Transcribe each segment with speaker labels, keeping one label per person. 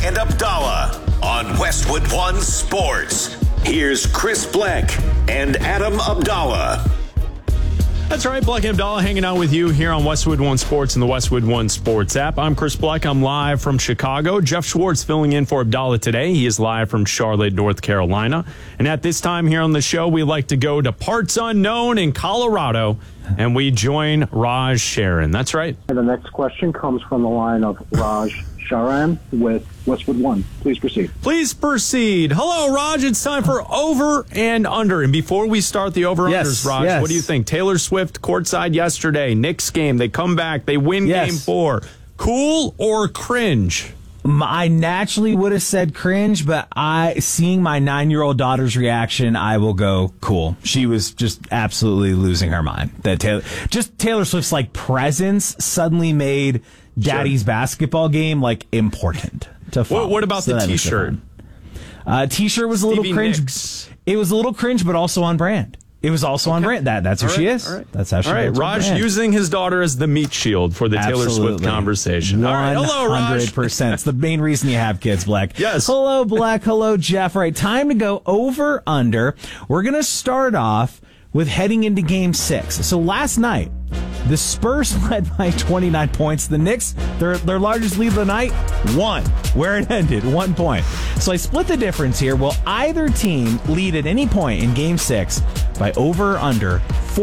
Speaker 1: and Abdallah on Westwood One Sports. Here's Chris Black and Adam Abdallah.
Speaker 2: That's right, Black and Abdallah hanging out with you here on Westwood One Sports and the Westwood One Sports app. I'm Chris Black. I'm live from Chicago. Jeff Schwartz filling in for Abdallah today. He is live from Charlotte, North Carolina. And at this time here on the show, we like to go to parts unknown in Colorado, and we join Raj Sharon. That's right.
Speaker 3: And the next question comes from the line of Raj Sharan with Westwood One. Please proceed.
Speaker 2: Please proceed. Hello, Raj. It's time for Over and Under. And before we start the over-unders, Raj, what do you think? Taylor Swift courtside yesterday, Knicks game. They come back. They win game 4. Cool or cringe?
Speaker 4: I naturally would have said cringe, but seeing my 9-year-old daughter's reaction, I will go cool. She was just absolutely losing her mind. That Taylor Swift's presence suddenly made Daddy's basketball game important to follow.
Speaker 2: What about the T-shirt?
Speaker 4: T-shirt was a little cringe.
Speaker 2: Nicks.
Speaker 4: It was a little cringe, but also on brand. It was also on brand. That's who she is.
Speaker 2: Right.
Speaker 4: That's how she is.
Speaker 2: All right, Raj using his daughter as the meat shield for the Taylor Swift conversation. All right, hello, Raj.
Speaker 4: 100%. It's the main reason you have kids, Black.
Speaker 2: Yes.
Speaker 4: Hello, Black. Hello, Jeff. All right, time to go over, under. We're going to start off with heading into Game 6. So last night, the Spurs led by 29 points. The Knicks, their largest lead of the night, 1. Where it ended, 1 point. So I split the difference here. Will either team lead at any point in Game 6 by over or under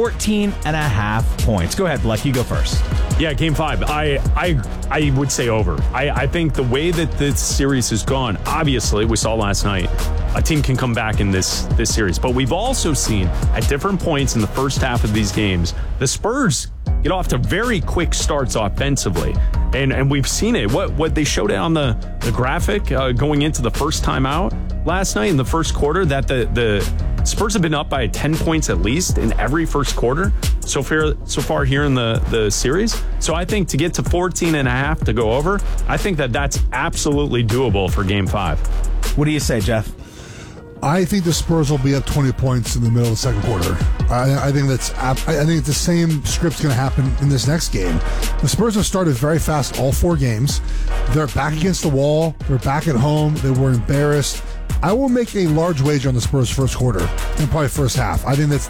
Speaker 4: 14.5 points? Go ahead, Black. You go first.
Speaker 2: Yeah, Game 5. I would say over. I think the way that this series has gone, obviously, we saw last night, a team can come back in this series. But we've also seen at different points in the first half of these games, the Spurs get off to very quick starts offensively. And we've seen it. What they showed on the graphic going into the first time out last night in the first quarter, that the Spurs have been up by 10 points at least in every first quarter so far here in the series. So I think to get to 14.5 to go over, I think that's absolutely doable for Game 5.
Speaker 4: What do you say, Jeff?
Speaker 5: I think the Spurs will be up 20 points in the middle of the second quarter. I think the same script's going to happen in this next game. The Spurs have started very fast all 4 games. They're back against the wall. They're back at home. They were embarrassed. I will make a large wager on the Spurs first quarter and probably first half. I think